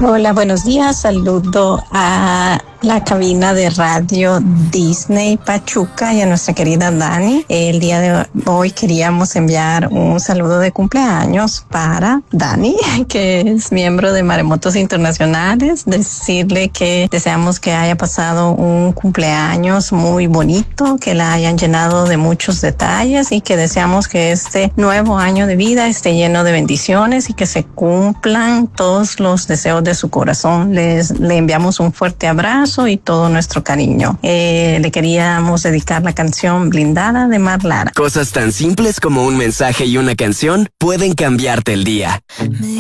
Hola, buenos días. Saludo a la cabina de radio Disney Pachuca y a nuestra querida Dani. El día de hoy queríamos enviar un saludo de cumpleaños para Dani, que es miembro de Maremotos Internacionales. Decirle que deseamos que haya pasado un cumpleaños muy bonito, que la hayan llenado de muchos detalles y que deseamos que este nuevo año de vida esté lleno de bendiciones y que se cumplan todos los deseos de su corazón. Le enviamos un fuerte abrazo y todo nuestro cariño. Le queríamos dedicar la canción Blindada de Mar Lara. Cosas tan simples como un mensaje y una canción pueden cambiarte el día.